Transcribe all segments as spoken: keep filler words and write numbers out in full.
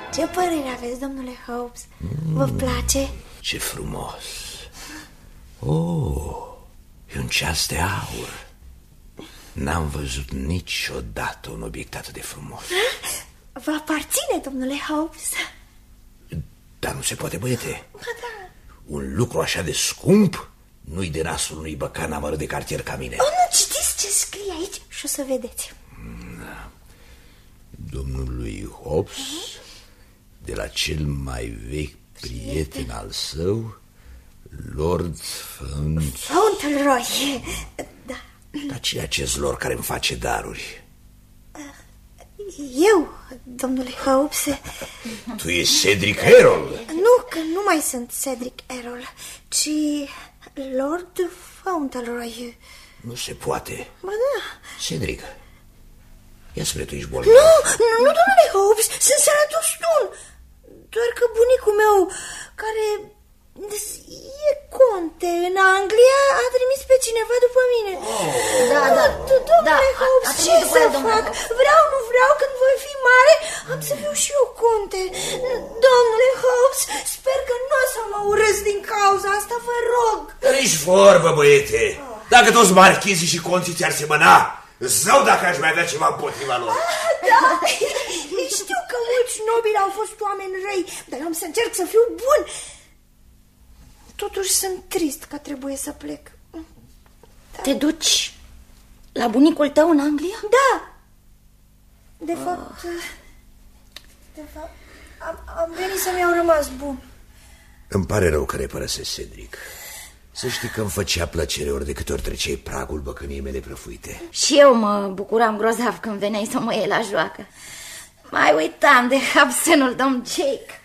Ce părere aveți, domnule Hobbs? Vă place? Ce frumos! Oh, e un ceas de aur. N-am văzut niciodată un obiect atât de frumos. Vă aparține, domnule Hobbs? Dar nu se poate, băiete. Ba da. Un lucru așa de scump nu-i de nasul unui băcan amărât de cartier ca mine. O, nu, citiți ce scrie aici și o să vedeți. Da. Domnului Hobbs, de la cel mai vechi prieten al său, Lord Faunt... Fauntleroy, da. Dar ce e acest lord care îmi face daruri? Eu, domnule Hobbs. Tu ești Cedric Errol? Nu, că nu mai sunt Cedric Errol, ci Lord Fauntleroy. Nu se poate. Ba da. Cedric, ia spre tu ești bolnav. Nu, nu, nu, domnule Hobbs, sunt sănătos stun. Doar că bunicul meu, care e conte în Anglia, a trimis pe cineva după mine. Da, da, domnule Hobbs, ce să fac? Vreau, nu vreau, când voi fi mare, am să fiu și eu conte. Domnule Hobbs, sper că nu o să mă urăsc din cauza asta, vă rog. Ești vorbă, băiete. Dacă toți marchizii și conții ți-ar semăna, zău dacă aș mai avea ceva împotriva lor. Da, știu că mulți nobili au fost oameni răi, dar am să încerc să fiu bun. Totuși sunt trist că trebuie să plec. Da. Te duci la bunicul tău în Anglia? Da. De oh. fapt, de fapt am, am venit să-mi iau rămas bun. Îmi pare rău că ne părăsesc, Cedric. Să știi că îmi făcea plăcere ori de câte ori treceai pragul băcăniei mele prăfuite. Și eu mă bucuram grozav când veneai să mă iei la joacă. Mai uitam de absenul domn Jake.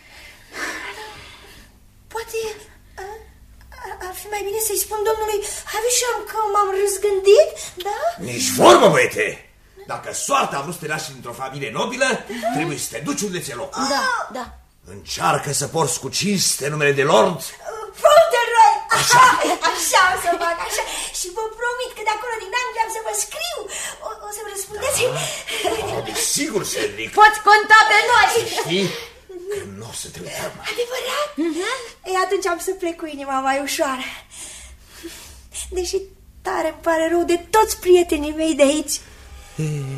Poate ar fi mai bine să-i spun domnului Havisham că m-am răzgândit, da? Nici vorbă, băiete! Dacă soarta a vrut să te lași într-o familie nobilă, da. Trebuie să te duci unde ți-e loc. Da, da. Încearcă să porți cu cinste numele de Lord Fauntleroy! Așa, așa o să fac, așa. Și vă promit că de acolo din Anglia am să vă scriu. O, o să-mi răspundeți? Da, desigur, Cedric. Poți conta pe noi. Știi că nu o să te uităm. Adevărat? Uh-huh. Ei, atunci am să plec cu inima mai ușoară. Deși tare îmi pare rău de toți prietenii mei de aici.